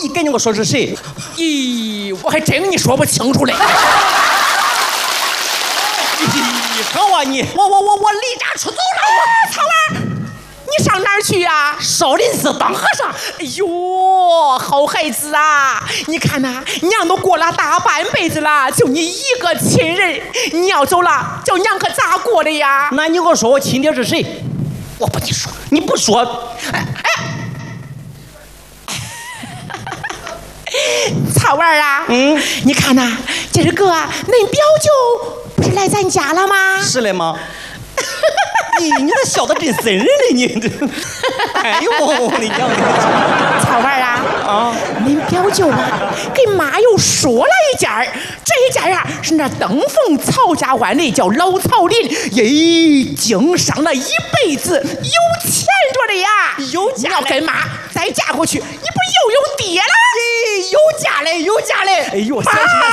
你赶紧给我说是谁？ 咦，我还真给你说不清楚嘞。 好啊你！我离家出走了！ 草儿，你上哪儿去呀？ 少林寺当和尚。 哎呦，好孩子啊！你看呐，娘都过了大半辈子了，就你一个亲人，你要走了，叫娘可咋过的呀？ 那你给我说我亲爹是谁？ 我不跟你说， 你不说， 草儿啊，你看呐，今儿个恁表舅不是来咱家了吗？ 是嘞吗？你这笑得真瘆人嘞！你这，哎呦，我的娘！ 草儿啊，恁表舅啊，给妈又说了一件儿，这一件啊是那登封曹家湾的叫老曹林，咦，经商了一辈子，有钱着的呀， 有家你要跟妈再嫁过去，你不又有爹了？ 有家嘞，有家嘞！哎呦， 妈，